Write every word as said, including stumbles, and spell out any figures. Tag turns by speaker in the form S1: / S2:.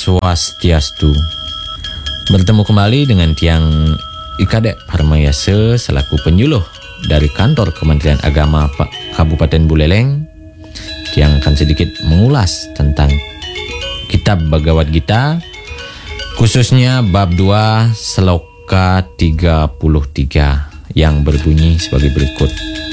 S1: Swastiastu. Bertemu kembali dengan Tiang Ikadek Parmayase selaku penyuluh dari kantor Kementerian Agama Kabupaten Buleleng. Tiang akan sedikit mengulas tentang kitab Bhagavad Gita, khususnya bab dua sloka tiga puluh tiga yang berbunyi sebagai berikut.